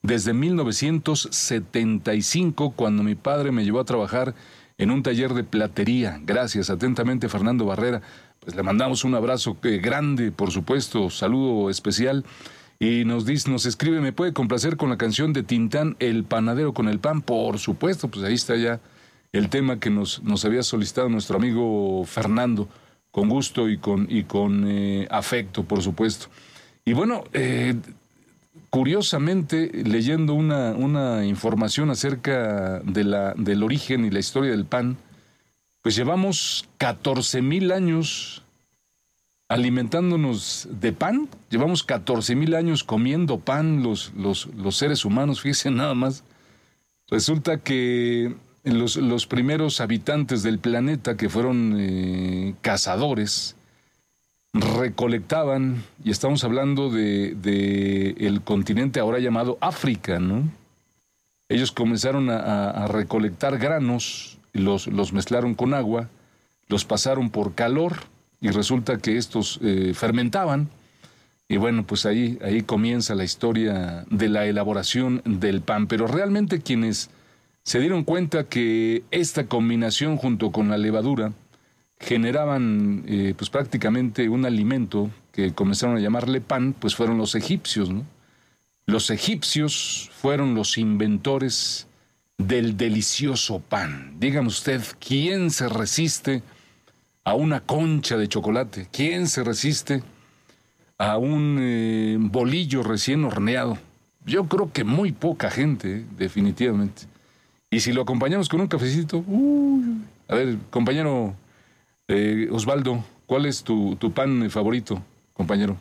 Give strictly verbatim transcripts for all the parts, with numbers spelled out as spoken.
desde mil novecientos setenta y cinco, cuando mi padre me llevó a trabajar en un taller de platería. Gracias, atentamente, Fernando Barrera. Pues le mandamos un abrazo eh, grande, por supuesto, saludo especial. Y nos dice, nos escribe, ¿me puede complacer con la canción de Tintán, El panadero con el pan? Por supuesto, pues ahí está ya el tema que nos, nos había solicitado nuestro amigo Fernando, con gusto y con, y con eh, afecto, por supuesto. Y bueno, eh, curiosamente, leyendo una, una información acerca de la, del origen y la historia del pan, pues llevamos catorce mil años alimentándonos de pan, llevamos catorce mil años comiendo pan los, los, los seres humanos, fíjense nada más. Resulta que los, los primeros habitantes del planeta, que fueron eh, cazadores, recolectaban, y estamos hablando de, de el continente ahora llamado África, ¿no? Ellos comenzaron a, a recolectar granos, los, los mezclaron con agua, los pasaron por calor, y resulta que estos eh, fermentaban, y bueno, pues ahí, ahí comienza la historia de la elaboración del pan. Pero realmente quienes se dieron cuenta que esta combinación junto con la levadura generaban eh, pues prácticamente un alimento que comenzaron a llamarle pan, pues fueron los egipcios, ¿no? Los egipcios fueron los inventores del delicioso pan. Dígame usted, ¿quién se resiste a una concha de chocolate? ¿Quién se resiste a un eh, bolillo recién horneado? Yo creo que muy poca gente, eh, definitivamente. Y si lo acompañamos con un cafecito, uy, a ver, compañero eh, Osvaldo, ¿cuál es tu, tu pan favorito, compañero?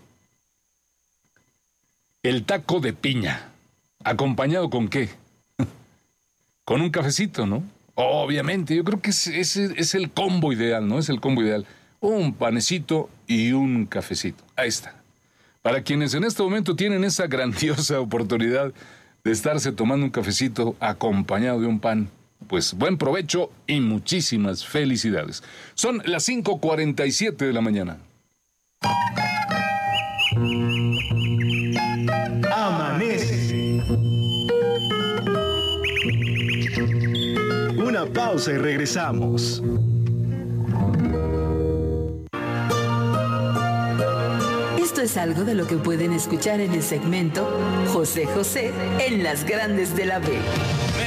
El taco de piña. ¿Acompañado con qué? Con un cafecito, ¿no? Obviamente, yo creo que ese es, es, es el combo ideal, ¿no? Es el combo ideal. Un panecito y un cafecito. Ahí está. Para quienes en este momento tienen esa grandiosa oportunidad de estarse tomando un cafecito acompañado de un pan, pues buen provecho y muchísimas felicidades. Son las cinco cuarenta y siete de la mañana. Amanece. Una pausa y regresamos. Esto es algo de lo que pueden escuchar en el segmento José José en las Grandes de la B.